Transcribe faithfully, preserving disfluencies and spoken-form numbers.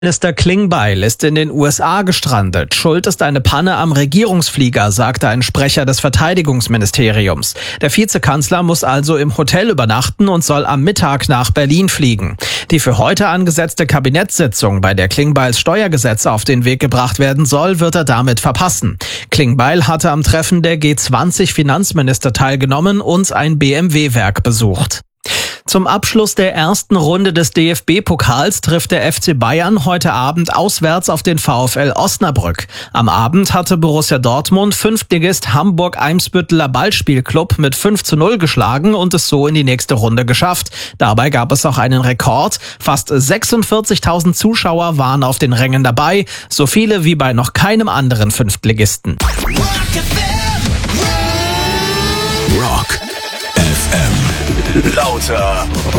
Minister Klingbeil ist in den U S A gestrandet. Schuld ist eine Panne am Regierungsflieger, sagte ein Sprecher des Verteidigungsministeriums. Der Vizekanzler muss also im Hotel übernachten und soll am Mittag nach Berlin fliegen. Die für heute angesetzte Kabinettssitzung, bei der Klingbeils Steuergesetz auf den Weg gebracht werden soll, wird er damit verpassen. Klingbeil hatte am Treffen der G zwanzig Finanzminister teilgenommen und ein B M W-Werk besucht. Zum Abschluss der ersten Runde des D F B-Pokals trifft der F C Bayern heute Abend auswärts auf den VfL Osnabrück. Am Abend hatte Borussia Dortmund Fünftligist Hamburg-Eimsbütteler Ballspielclub mit fünf zu null geschlagen und es so in die nächste Runde geschafft. Dabei gab es auch einen Rekord. Fast sechsundvierzigtausend Zuschauer waren auf den Rängen dabei, so viele wie bei noch keinem anderen Fünftligisten. Rock F M. Lauter